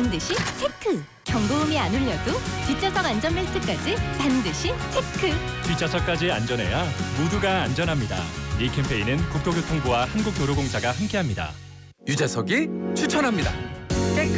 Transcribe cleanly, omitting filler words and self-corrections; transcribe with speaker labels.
Speaker 1: 반드시 체크. 경고음이 안 울려도 뒷좌석 안전벨트까지 반드시 체크.
Speaker 2: 뒷좌석까지 안전해야 모두가 안전합니다. 이 캠페인은 국토교통부와 한국도로공사가 함께합니다.
Speaker 3: 유재석이 추천합니다.